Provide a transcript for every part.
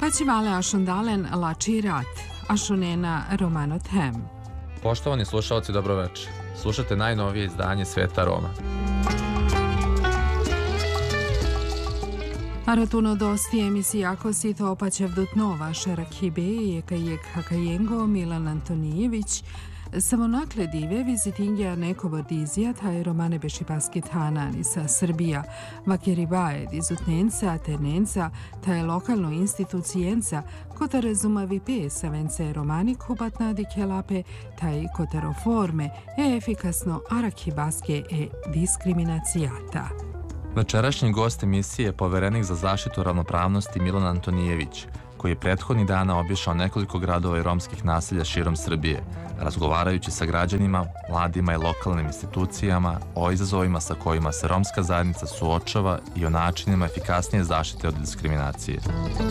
Facivale ašondalen lači rat, ašonena Romano Them. Poštovani slušalci, dobroveče. Slušate najnovije izdanje Sveta Roma. Aratuno dosti emisijako sito opaćevdut nova Šarakibe i Ekajek Hakajengo Milan Antonijević samo nakledive vizitingija neko bordizija taj romane bešipaski tanani sa Srbija, vakeribaje dizutnenca, tenenca, taj lokalno institucijenca, kota rezumavi pesa vence romani kubatna dikelape, taj kotaroforme e efikasno arakibaske e diskriminacijata. Večerašnji gost emisije je poverenik za zaštitu ravnopravnosti Milan Antonijević, koji je prethodnih dana obišao nekoliko gradova i romskih naselja širom Srbije, razgovarajući sa građanima, mladima i lokalnim institucijama o izazovima sa kojima se romska zajednica suočava i o načinima efikasnije zaštite od diskriminacije.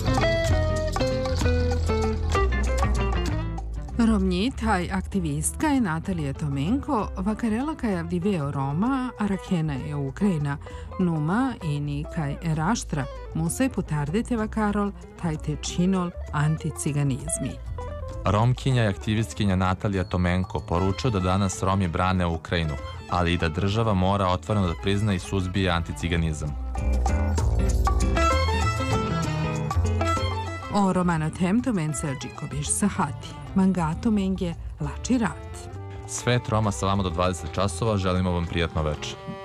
Romnji taj aktivistka je Natalija Tomenko, vakarela kaj avdiveo Roma, arakena je Ukrajina, numa ini kaj eraštra, musaj potardite vakarol, taj te činol anticiganizmi. Romkinja i aktivistkinja Natalija Tomenko poručuje da danas Romi brane Ukrajinu, ali i da država mora otvoreno da prizna i suzbije anticiganizam. O Romano Them Tomenca Džikobiš Sahati, Mangato Menge, Lači rat. Svet Roma sa vama do 20 časova, želimo vam prijatno večer.